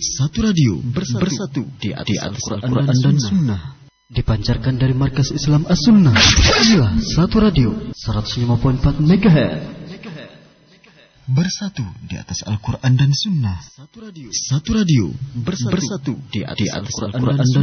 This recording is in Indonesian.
Satu radio bersatu di atas Al-Quran dan Sunnah. Dipancarkan dari Markas Islam As-Sunnah. Inilah Satu Radio 105.4 MHz. Bersatu di atas Al-Quran dan Sunnah. Satu radio bersatu di atas Al-Quran dan Sunnah.